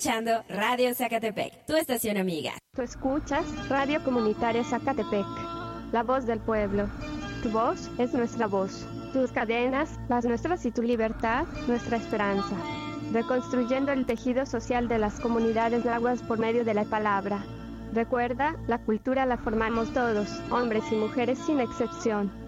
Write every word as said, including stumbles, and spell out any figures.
escuchando Radio Zacatepec, tu estación amiga. Tú escuchas Radio Comunitaria Zacatepec, la voz del pueblo. Tu voz es nuestra voz. Tus cadenas, las nuestras, y tu libertad, nuestra esperanza. Reconstruyendo el tejido social de las comunidades nahuas por medio de la palabra. Recuerda, la cultura la formamos todos, hombres y mujeres sin excepción.